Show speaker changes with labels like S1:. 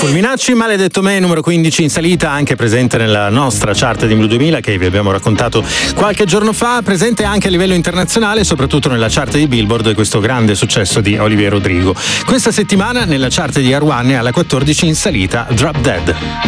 S1: Fulminacci, Maledetto Me, numero 15 in salita, anche presente nella nostra chart di Blue 2000 che vi abbiamo raccontato qualche giorno fa, presente anche a livello internazionale, soprattutto nella chart di Billboard, questo grande successo di Olivia Rodrigo. Questa settimana nella chart di R1 è alla 14 in salita Drop Dead.